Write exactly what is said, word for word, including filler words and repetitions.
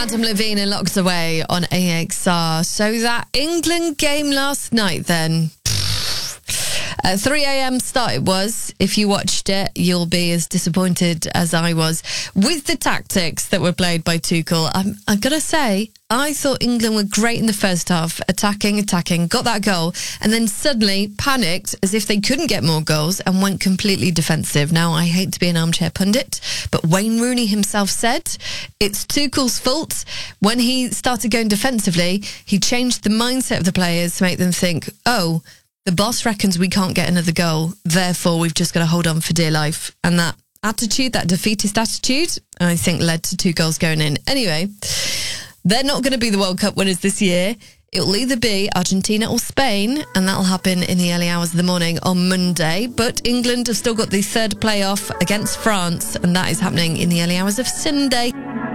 Adam Levine and Locked Away on A X R. So that England game last night then. At three a.m. start it was. If you watched it, you'll be as disappointed as I was with the tactics that were played by Tuchel. I'm, I'm going to say, I thought England were great in the first half, attacking, attacking, got that goal, and then suddenly panicked as if they couldn't get more goals and went completely defensive. Now, I hate to be an armchair pundit, but Wayne Rooney himself said it's Tuchel's fault. When he started going defensively, he changed the mindset of the players to make them think, oh, the boss reckons we can't get another goal, therefore we've just got to hold on for dear life. And that attitude, that defeatist attitude, I think led to two goals going in. Anyway, they're not going to be the World Cup winners this year. It'll either be Argentina or Spain, and that'll happen in the early hours of the morning on Monday. But England have still got the third playoff against France, and that is happening in the early hours of Sunday.